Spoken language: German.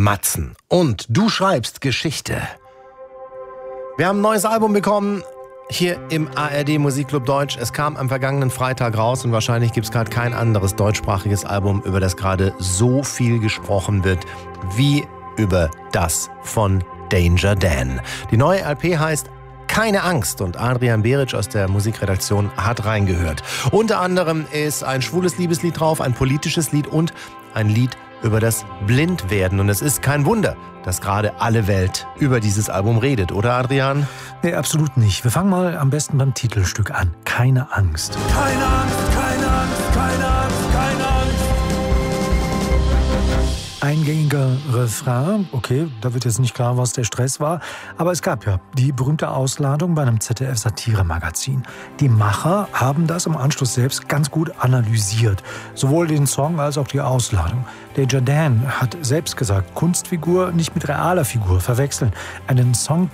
Matzen. Und du schreibst Geschichte. Wir haben ein neues Album bekommen, hier im ARD Musikclub Deutsch. Es kam am vergangenen Freitag raus und wahrscheinlich gibt es gerade kein anderes deutschsprachiges Album, über das gerade so viel gesprochen wird, wie über das von Danger Dan. Die neue LP heißt Keine Angst und Adrian Beric aus der Musikredaktion hat reingehört. Unter anderem ist ein schwules Liebeslied drauf, ein politisches Lied und ein Lied über das Blindwerden. Und es ist kein Wunder, dass gerade alle Welt über dieses Album redet, oder Adrian? Nee, absolut nicht. Wir fangen mal am besten beim Titelstück an. Keine Angst. Keine Angst, keine Angst, keine Angst, keine Angst. Eingängiger Refrain, okay, da wird jetzt nicht klar, was der Stress war, aber es gab ja die berühmte Ausladung bei einem ZDF-Satire-Magazin. Die Macher haben das im Anschluss selbst ganz gut analysiert, sowohl den Song als auch die Ausladung. Danger Dan hat selbst gesagt, Kunstfigur nicht mit realer Figur verwechseln. Einen Song